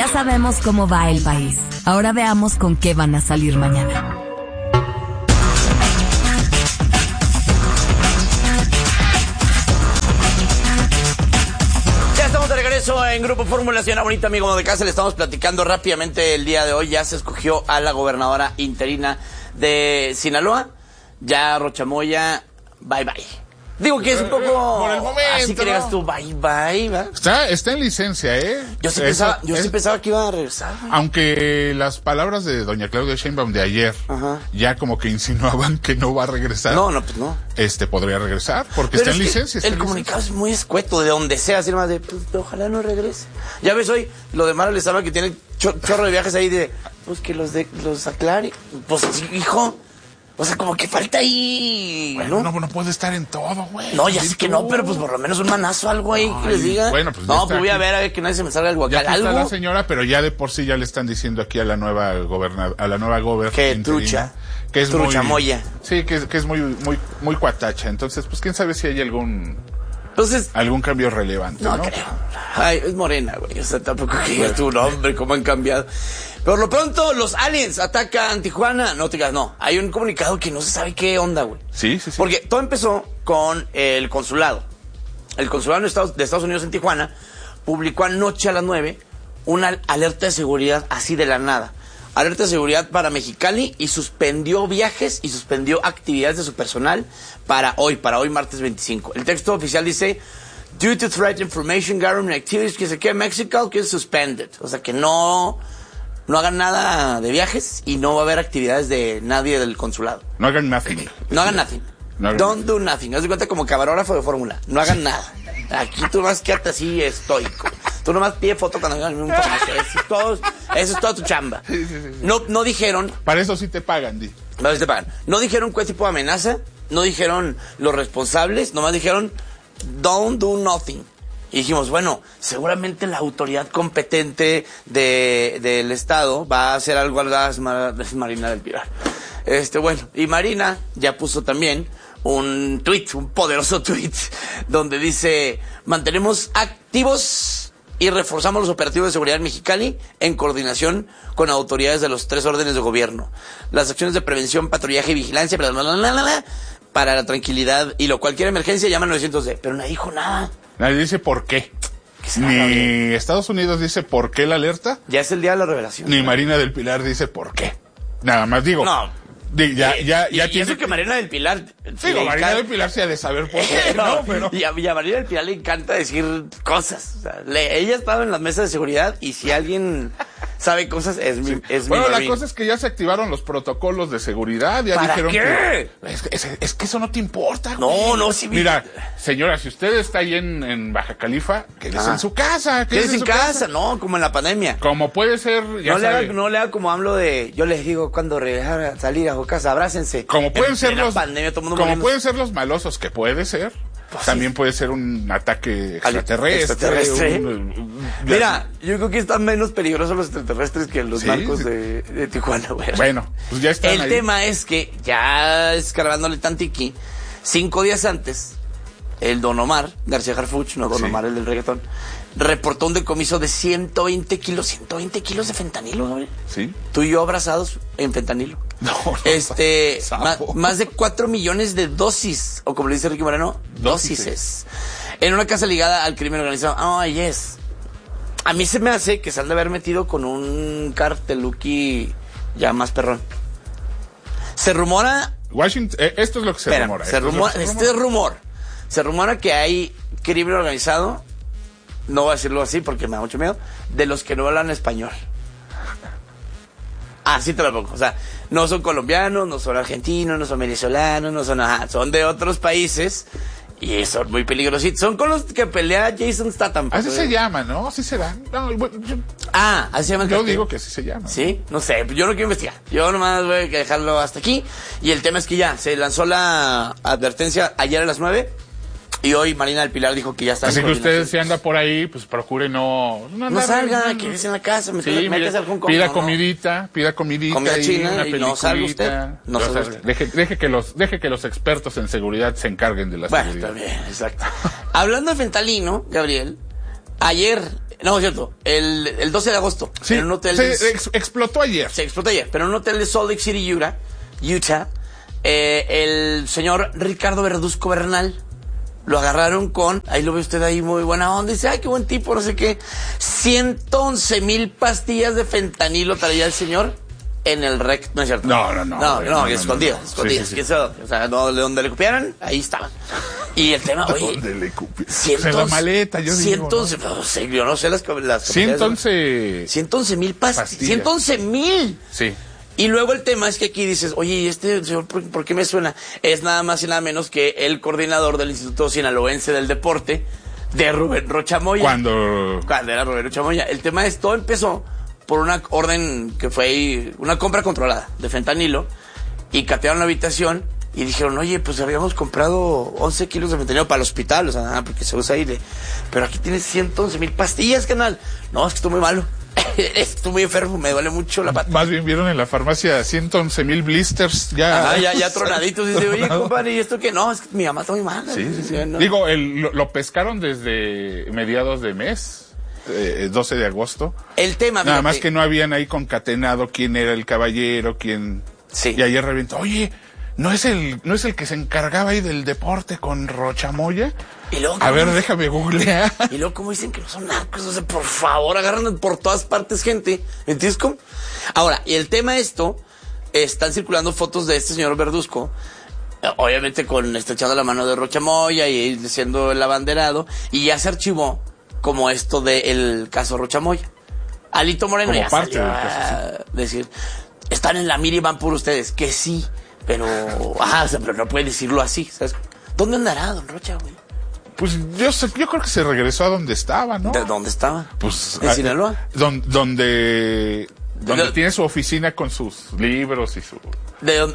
Ya sabemos cómo va el país. Ahora veamos con qué van a salir mañana. Ya estamos de regreso en Grupo Fórmula. Señora bonita, amigo de casa, le estamos platicando rápidamente el día de hoy. Ya se escogió a la gobernadora interina de Sinaloa. Ya Rocha Moya, bye bye. Digo que es un poco... Por el momento, así que digas tú, bye bye, ¿va? Está en licencia, ¿eh? Yo sí pensaba que iba a regresar. Aunque las palabras de doña Claudia Sheinbaum de ayer ya como que insinuaban que no va a regresar. No, pues no. Podría regresar porque Pero está en licencia. El comunicado es muy escueto, de donde sea, así más de, pues, ojalá no regrese. Ya ves hoy lo de Mara Lezama, que tiene chorro de viajes ahí de, pues que los aclare. Pues, hijo... O sea, como que falta ahí... Bueno, no puede estar en todo, güey. No, ya sé que no, pero pues por lo menos un manazo, algo ahí que les diga. Bueno, pues no, pues voy a ver que nadie se me salga el guacal. Ya algo. está la señora, pero ya de por sí ya le están diciendo aquí a la nueva gobernadora que trucha. Que es trucha muy... moya. Sí, que es muy cuatacha. Entonces, pues quién sabe si hay algún cambio relevante, ¿no? No creo. Ay, es morena, güey. O sea, tampoco que digas tu nombre, cómo han cambiado. Por lo pronto, los aliens atacan Tijuana. No te digas, no. Hay un comunicado que no se sabe qué onda, güey. Sí. Porque todo empezó con el consulado. El consulado de Estados Unidos en Tijuana publicó anoche a las 9 una alerta de seguridad así de la nada. Alerta de seguridad para Mexicali y suspendió viajes y suspendió actividades de su personal para hoy martes 25. El texto oficial dice, due to threat information, government activities, que se quede Mexico, que es suspended. O sea que no hagan nada de viajes y no va a haber actividades de nadie del consulado. No hagan nothing. No hagan nothing. Don't do nothing. Haz de cuenta como camarógrafo de fórmula. No hagan nada. Aquí tú nomás quédate así estoico. Tú nomás pide foto cuando hagan un eso es toda tu chamba. Sí. No dijeron... Para eso sí te pagan, Di. Para eso te pagan. No dijeron qué tipo de amenaza. No dijeron los responsables. Nomás dijeron don't do nothing. Y dijimos, bueno, seguramente la autoridad competente del Estado va a hacer algo a las Marina del Pilar. Bueno, y Marina ya puso también un poderoso tweet, donde dice, mantenemos activos y reforzamos los operativos de seguridad en Mexicali en coordinación con autoridades de los 3 órdenes de gobierno. Las acciones de prevención, patrullaje y vigilancia, para la tranquilidad y cualquier emergencia llama 900D. Pero nadie dijo nada. Nadie dice por qué. Ni Estados Unidos dice por qué la alerta. Ya es el día de la revelación. Ni Marina del Pilar dice por qué. Nada más digo. No. Ya y eso que Marina del Pilar... Digo, Marina del Pilar se ha de saber por qué, ¿no? Pero... Y a Marina del Pilar le encanta decir cosas. O sea, ella ha estado en las mesas de seguridad y si alguien sabe cosas es mi Bueno, la Marina. cosa es que ya se activaron los protocolos de seguridad. Ya ¿Para dijeron qué? Es que eso no te importa, güey. No, sí. Mira, señora, si usted está ahí en Baja Califa, quédese en su casa. Quédese en casa, no, como en la pandemia. Como puede ser, no le haga como hablo de, yo les digo cuando regresar a salir a su casa, abrácense. Como pueden ser los pandemia, todo mundo como pueden ser los malosos, que puede ser. Pues también puede ser un ataque extraterrestre. Mira, yo creo que están menos peligrosos los extraterrestres que los narcos de Tijuana, güey. Bueno, pues ya están El tema es que ya escarbándole tantiqui, 5 días antes, el Don Omar García Harfuch, no Don Omar el del reggaetón, reportó un decomiso de 120 kilos de fentanilo, Gabriel. Sí. Tú y yo abrazados en fentanilo. No, más de 4 millones de dosis, o como le dice Ricky Moreno, dósises. En una casa ligada al crimen organizado. A mí se me hace que se han de haber metido con un carteluki ya más perrón. Se rumora... Washington, esto es lo que se rumora. Se rumora que hay crimen organizado, no voy a decirlo así porque me da mucho miedo, de los que no hablan español. Así te lo pongo. O sea, no son colombianos, no son argentinos, no son venezolanos, no son son de otros países y son muy peligrosos. Son con los que pelea Jason Statham. Así se llama, ¿no? Así será. No, así se llama. Yo digo que así se llama. Sí, no sé, yo no quiero investigar. Yo nomás voy a dejarlo hasta aquí. Y el tema es que ya se lanzó la advertencia ayer a las 9. Y hoy Marina del Pilar dijo que ya está. Así que usted si anda por ahí, pues procure no salga, quédese en la casa, pida comidita comida y china, una y no salga usted. No salga usted. Deje que los expertos en seguridad se encarguen de la seguridad. Bueno, está bien, exacto. Hablando de fentanilo, Gabriel, ayer No, es cierto. El 12 de agosto. Sí, en un hotel explotó ayer. Se explotó ayer, pero en un hotel de Salt Lake City, Utah, el señor Ricardo Verduzco Bernal lo agarraron con, ahí lo ve usted ahí muy buena onda, dice, ay, qué buen tipo, no sé qué, 111,000 pastillas de fentanilo traía el señor en el recto, ¿no es cierto? No, escondidas. Sí. O sea, donde le copiaran, ahí estaban. Y el tema, oye, ¿dónde le copiaron? En la maleta, yo digo. 111, no sé, yo no sé las 111,000 pastillas. 111,000. Sí. Y luego el tema es que aquí dices, oye, ¿y este señor por qué me suena? Es nada más y nada menos que el coordinador del Instituto Sinaloense del Deporte, de Rubén Rocha Moya. Cuando era Rubén Rocha Moya. El tema es, todo empezó por una orden que fue ahí, una compra controlada de fentanilo, y catearon la habitación y dijeron, oye, pues habíamos comprado 11 kilos de fentanilo para el hospital, o sea, porque se usa aire, pero aquí tienes 111,000 pastillas, canal. No, es que estoy muy malo. Estoy muy enfermo, me duele mucho la pata. Más bien vieron en la farmacia 111,000 blisters ya. Ya tronaditos. Y dice, oye, compadre, ¿y esto qué? No, es que mi mamá está muy mala. Sí. No. Digo, lo pescaron desde mediados de mes, 12 de agosto. El tema, nada más que no habían ahí concatenado quién era el caballero, quién. Sí. Y ayer reventó, oye, ¿no es el que se encargaba ahí del deporte con Rocha Moya? Y luego, a ver, déjame googlear. Y luego, ¿cómo dicen que no son narcos? O sea, por favor, agarran por todas partes gente. ¿Entiendes cómo? Ahora, y el tema están circulando fotos de este señor Verduzco, obviamente estrechando la mano de Rocha Moya y siendo el abanderado, y ya se archivó como esto del caso Rocha Moya. Alito Moreno como ya parte salió del caso, a decir, están en la mira y van por ustedes, que sí, pero, pero no puede decirlo así, ¿sabes? ¿Dónde andará don Rocha, güey? Pues yo creo que se regresó a donde estaba, ¿no? ¿De dónde estaba? Pues ¿en Sinaloa? Donde tiene su oficina con sus libros y su... ¿De dónde?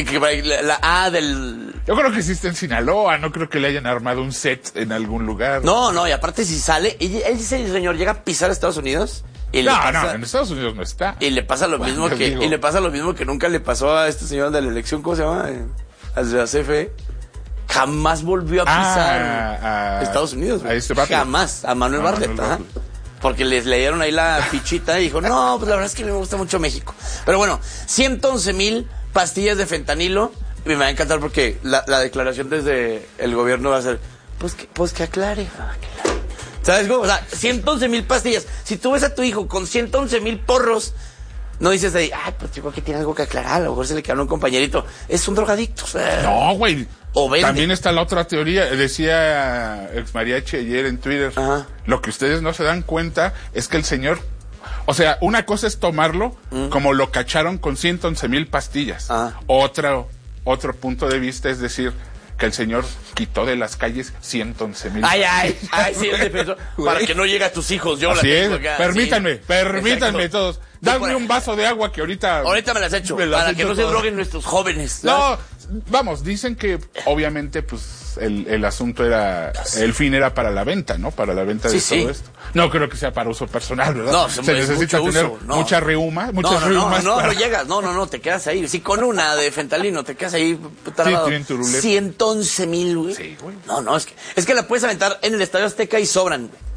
Yo creo que sí está en Sinaloa, no creo que le hayan armado un set en algún lugar. No, y aparte si sale, él dice, el señor llega a pisar a Estados Unidos... No, en Estados Unidos no está. Y le pasa lo mismo que nunca le pasó a este señor de la elección, ¿cómo se llama? A la CFE. Jamás volvió a pisar Estados Unidos. A este Bartlett. Jamás, a Manuel Bartlett. Porque les leyeron ahí la fichita y dijo, no, pues la verdad es que me gusta mucho México. Pero bueno, 111,000 pastillas de fentanilo. Y me va a encantar porque la declaración desde el gobierno va a ser, pues que aclare. ¿Sabes cómo? O sea, 111,000 pastillas. Si tú ves a tu hijo con 111,000 porros, no dices ahí, pues yo creo que tiene algo que aclarar, a lo mejor se le quedó un compañerito. Es un drogadicto. O sea, no, güey. O vende. También está la otra teoría, decía Ex Mariachi ayer en Twitter, lo que ustedes no se dan cuenta es que el señor, o sea, una cosa es tomarlo como lo cacharon con 111,000 pastillas. Otro punto de vista es decir que el señor quitó de las calles 111,000. Ay, sí, el defensor. Para que no llegue a tus hijos, yo así la tengo es. Permítanme todos. Dame un vaso de agua que ahorita me las echo, para que no se droguen nuestros jóvenes. ¿Sabes? No, vamos, dicen que obviamente pues el asunto era, el fin era para la venta, ¿no? Para la venta de todo esto. No creo que sea para uso personal, ¿verdad? No, se necesita tener mucha reuma, muchas reumas. No llegas, no, te quedas ahí. Si con una de fentanilo te quedas ahí tardado. 111,000, güey. Sí, güey. No, es que la puedes aventar en el Estadio Azteca y sobran, güey.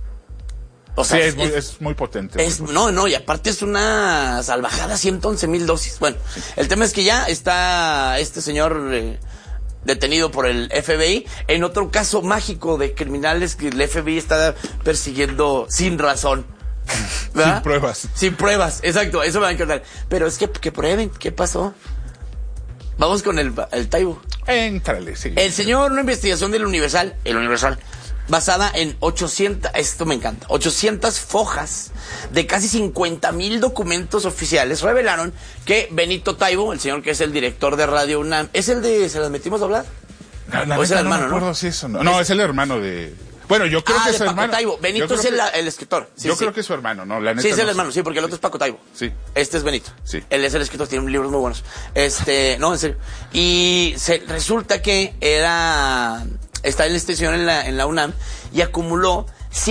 O sea, es muy potente. Y aparte es una salvajada, 111,000 dosis. Bueno, el tema es que ya está este señor detenido por el FBI en otro caso mágico de criminales que el FBI está persiguiendo sin razón. ¿Verdad? Sin pruebas. Sin pruebas, exacto, eso me va a encantar. Pero es que prueben, ¿qué pasó? Vamos con el Taibo. Éntrale, sí. El señor, una investigación del Universal, basada en 800, esto me encanta, 800 fojas de casi 50,000 documentos oficiales, revelaron que Benito Taibo, el señor que es el director de Radio UNAM, ¿es el de ¿Se las metimos a hablar? ¿O es el hermano, no? Me acuerdo si eso no, es el hermano de... Bueno, yo creo que es su hermano. Taibo. Benito es el escritor. Sí, creo que es su hermano, ¿no? La neta sí, es el hermano, sí, porque el otro es Paco Taibo. Sí. Este es Benito. Sí. Él es el escritor, tiene libros muy buenos. No, en serio. Y resulta que está en este señor en la UNAM y acumuló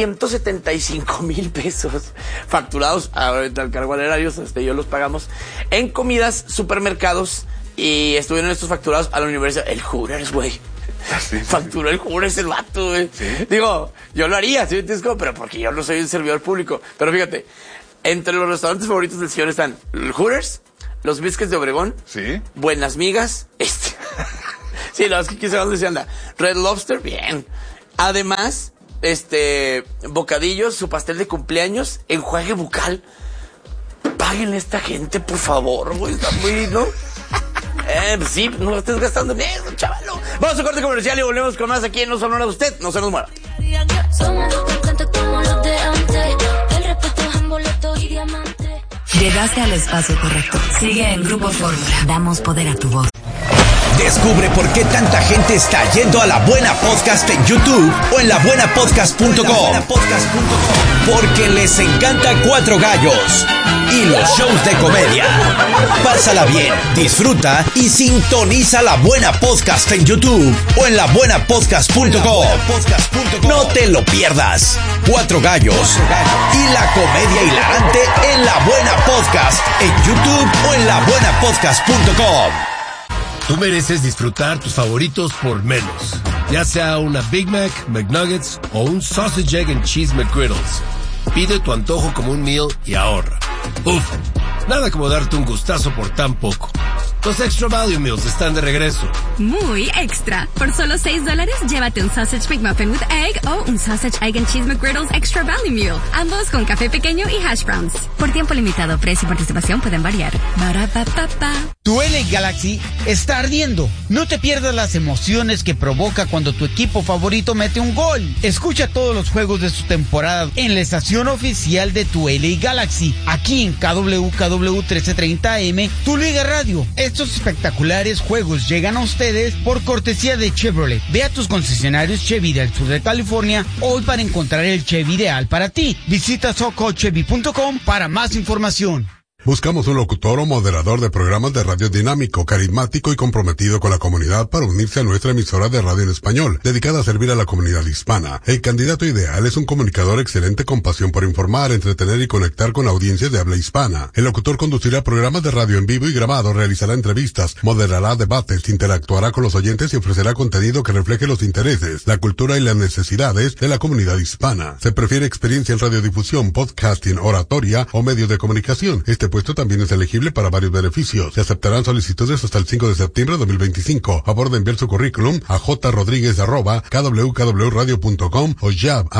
175,000 pesos facturados, ahorita al cargo al erario, yo los pagamos, en comidas, supermercados, y estuvieron estos facturados a la universidad. El Hooters, güey. Sí. Facturó el Hooters el vato, güey. ¿Sí? Digo, yo lo haría, ¿sí? Pero porque yo no soy un servidor público. Pero fíjate, entre los restaurantes favoritos del señor están el Hooters, los Biscuits de Obregón, ¿sí? Buenas Migas, sí, la verdad es que quién sabe dónde se anda. Red Lobster, bien. Además, bocadillos, su pastel de cumpleaños, enjuague bucal. Páguenle a esta gente, por favor, güey, está muy, ¿no? Sí, no lo estés gastando en eso, chavalo. Vamos a corte comercial y volvemos con más aquí en No Sonora. Usted no se nos mueva. Llegaste al espacio correcto. Sigue en Grupo Fórmula. Damos poder a tu voz. Descubre por qué tanta gente está yendo a La Buena Podcast en YouTube o en labuenapodcast.com. Porque les encanta Cuatro Gallos y los shows de comedia. Pásala bien, disfruta y sintoniza La Buena Podcast en YouTube o en labuenapodcast.com. No te lo pierdas. Cuatro Gallos y la comedia hilarante en La Buena Podcast en YouTube o en labuenapodcast.com. Tú mereces disfrutar tus favoritos por menos. Ya sea una Big Mac, McNuggets o un Sausage, Egg and Cheese McGriddles. Pide tu antojo como un meal y ahorra. Uf, nada como darte un gustazo por tan poco. Los Extra Value Meals están de regreso. Muy extra. Por solo $6, llévate un Sausage McMuffin with Egg o un Sausage, Egg and Cheese McGriddles Extra Value Meal. Ambos con café pequeño y hash browns. Por tiempo limitado, precio y participación pueden variar. Ba-ra-pa-pa-pa. Tu LA Galaxy está ardiendo. No te pierdas las emociones que provoca cuando tu equipo favorito mete un gol. Escucha todos los juegos de su temporada en la estación oficial de tu LA Galaxy, aquí en KWKW 1330 AM, tu Liga Radio. Estos espectaculares juegos llegan a ustedes por cortesía de Chevrolet. Ve a tus concesionarios Chevy del sur de California hoy para encontrar el Chevy ideal para ti. Visita socochevy.com para más información. Buscamos un locutor o moderador de programas de radio dinámico, carismático y comprometido con la comunidad para unirse a nuestra emisora de radio en español, dedicada a servir a la comunidad hispana. El candidato ideal es un comunicador excelente con pasión por informar, entretener y conectar con audiencias de habla hispana. El locutor conducirá programas de radio en vivo y grabado, realizará entrevistas, moderará debates, interactuará con los oyentes y ofrecerá contenido que refleje los intereses, la cultura y las necesidades de la comunidad hispana. Se prefiere experiencia en radiodifusión, podcasting, oratoria o medios de comunicación. Este puesto también es elegible para varios beneficios. Se aceptarán solicitudes hasta el 5 de septiembre de 2025. Favor de enviar su currículum a jrodriguez@kwkwradio.com o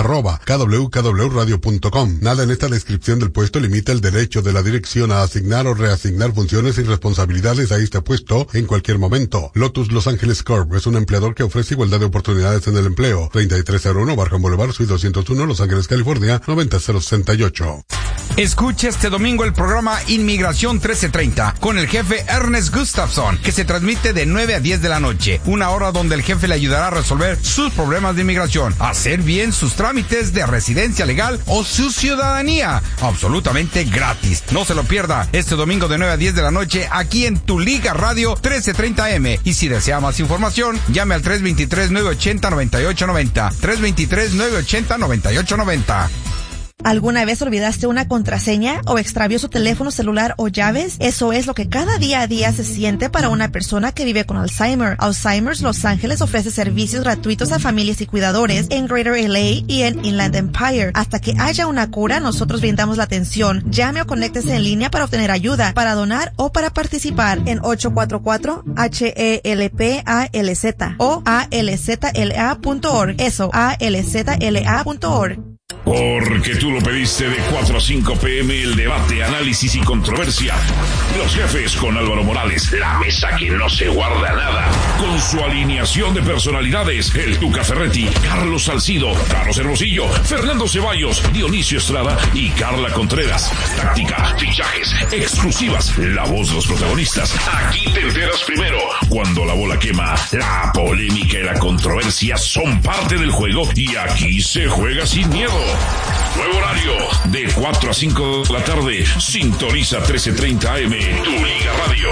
jab@kwkwradio.com. Nada en esta descripción del puesto limita el derecho de la dirección a asignar o reasignar funciones y responsabilidades a este puesto en cualquier momento. Lotus Los Ángeles Corp es un empleador que ofrece igualdad de oportunidades en el empleo. 3301 Barham Boulevard, Suite 201, Los Ángeles, California, 90068. Escucha este domingo el programa Inmigración 1330 con el jefe Ernest Gustafson, que se transmite de 9 a 10 de la noche. Una hora donde el jefe le ayudará a resolver sus problemas de inmigración, hacer bien sus trámites de residencia legal o su ciudadanía. Absolutamente gratis. No se lo pierda este domingo de 9 a 10 de la noche aquí en Tu Liga Radio 1330 M. Y si desea más información, llame al 323-980-9890. 323-980-9890. ¿Alguna vez olvidaste una contraseña o extravió su teléfono celular o llaves? Eso es lo que cada día a día se siente para una persona que vive con Alzheimer. Alzheimer's Los Ángeles ofrece servicios gratuitos a familias y cuidadores en Greater LA y en Inland Empire. Hasta que haya una cura, nosotros brindamos la atención. Llame o conéctese en línea para obtener ayuda, para donar o para participar en 844-HELPALZ o alzla.org. Eso, alzla.org. Porque tú lo pediste, de 4 a 5 p.m. el debate, análisis y controversia. Los jefes con Álvaro Morales, la mesa que no se guarda nada. Con su alineación de personalidades, el Tuca Ferretti, Carlos Salcido, Carlos Hermosillo, Fernando Ceballos, Dionisio Estrada y Carla Contreras. Táctica, fichajes, exclusivas, la voz de los protagonistas. Aquí te enteras primero. Cuando la bola quema, la polémica y la controversia son parte del juego y aquí se juega sin miedo. Nuevo horario, de 4 a 5 de la tarde. Sintoniza 1330 AM, Tu Liga Radio.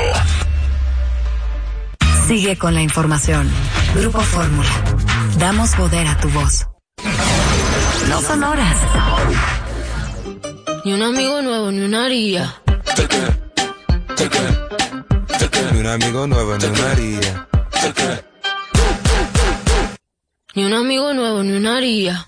Sigue con la información. Grupo Fórmula. Damos poder a tu voz. No son horas. Ni un amigo nuevo, ni una haría. Ni un amigo nuevo, ni una haría. Ni un amigo nuevo, ni una haría.